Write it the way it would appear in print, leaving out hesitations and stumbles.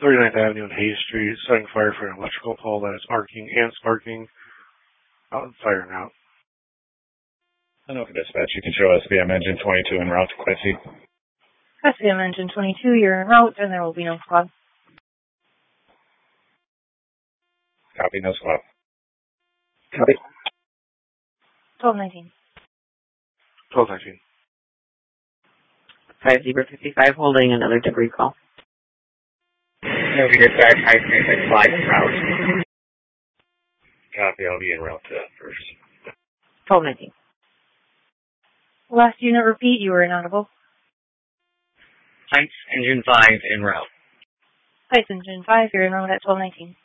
39th Avenue and Hayes Street, setting fire for an electrical pole that is arcing and sparking. Fire now. Anoka Dispatch, you can show SBM Engine 22 en route to Quincy. SBM Engine 22, you're en route, and there will be no squad. Copy, no squad. Copy. 1219. 1219. 5055 holding another debris call. Anoka Dispatch, high 36 flight en route. Copy, I'll be en route to that first. 1219. Last unit, repeat, you were inaudible. Heights Engine 5 en route. Heights Engine 5, you're en route at 1219.